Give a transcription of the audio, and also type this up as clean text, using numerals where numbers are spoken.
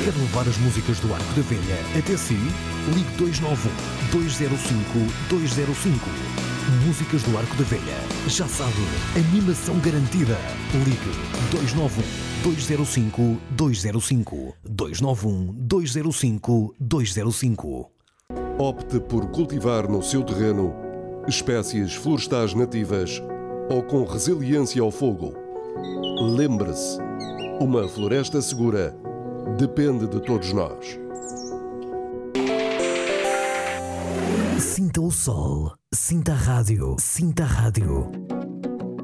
Quer levar as músicas do Arco da Velha até si? Ligue 291-205-205. Músicas do Arco da Velha. Já sabe, animação garantida. Ligue 291-205-205. 291-205-205. Opte por cultivar no seu terreno espécies florestais nativas ou com resiliência ao fogo. Lembre-se, uma floresta segura depende de todos nós. Sinta o sol, sinta a rádio, sinta a rádio.